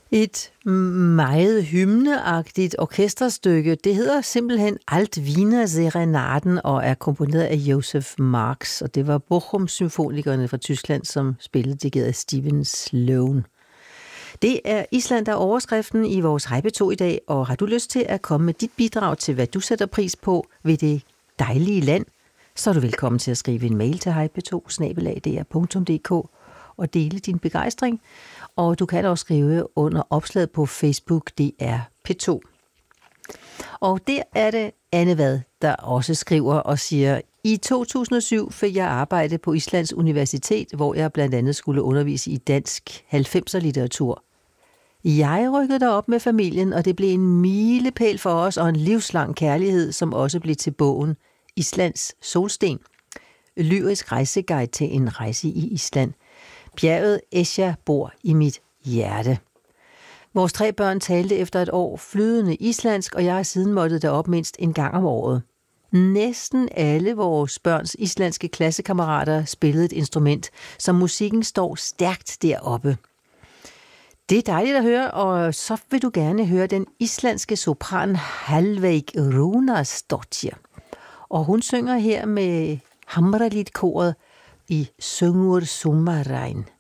Et meget hymneagtigt orkesterstykke. Det hedder simpelthen Alt-Wiener Serenaden og er komponeret af Joseph Marx. Og det var Bochum-symfonikerne fra Tyskland, som spillede dirigeret af Steven Sloan. Det er Island, der er overskriften i vores Hej P2 i dag. Og har du lyst til at komme med dit bidrag til, hvad du sætter pris på ved det dejlige land, så er du velkommen til at skrive en mail til hejp2@dr.dk og dele din begejstring. Og du kan også skrive under opslaget på Facebook, DR P2. Og der er det Anne Vad, der også skriver og siger: I 2007 fik jeg arbejde på Islands Universitet, hvor jeg blandt andet skulle undervise i dansk 90'er litteratur. Jeg rykkede derop med familien, og det blev en milepæl for os og en livslang kærlighed, som også blev til bogen Islands Solsten. Lyrisk rejseguide til en rejse i Island. Bjerget Esja bor i mit hjerte. Vores 3 børn talte efter et år flydende islandsk, og jeg har siden måttet derop mindst en gang om året. Næsten alle vores børns islandske klassekammerater spillede et instrument, så musikken står stærkt deroppe. Det er dejligt at høre, og så vil du gerne høre den islandske sopran Hallveig Runarsdóttir. Og hun synger her med Hamralit-koret i Söngur Sumarregn.